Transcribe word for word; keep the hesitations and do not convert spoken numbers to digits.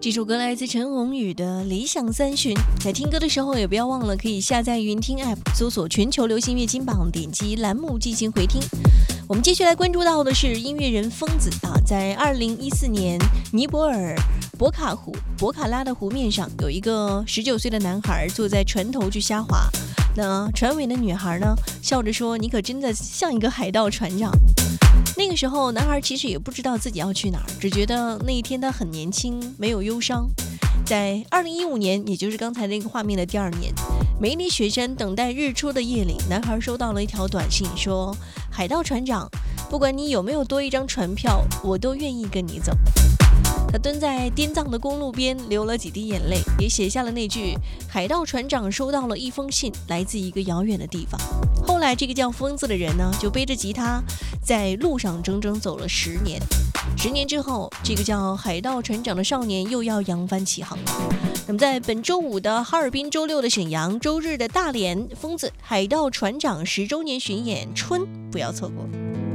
这首歌来自陈鸿宇的《理想三旬》。在听歌的时候，也不要忘了可以下载云听 App， 搜索全球流行乐金榜，点击栏目进行回听。我们继续来关注到的是音乐人疯子啊，在二零一四年，尼泊尔博卡湖博卡拉的湖面上，有一个十九岁的男孩坐在船头去瞎滑。那船尾的女孩呢，笑着说：“你可真的像一个海盗船长。”那个时候，男孩其实也不知道自己要去哪儿，只觉得那一天他很年轻，没有忧伤。在二零一五年，也就是刚才那个画面的第二年，梅里雪山等待日出的夜里，男孩收到了一条短信，说：“海盗船长，不管你有没有多一张船票，我都愿意跟你走。”他蹲在滇藏的公路边，流了几滴眼泪，也写下了那句：“海盗船长收到了一封信，来自一个遥远的地方。”后来，这个叫疯子的人呢，就背着吉他，在路上整整走了十年。十年之后，这个叫海盗船长的少年又要扬帆起航了。那么，在本周五的哈尔滨，周六的沈阳，周日的大连，疯子海盗船长十周年巡演，春不要错过。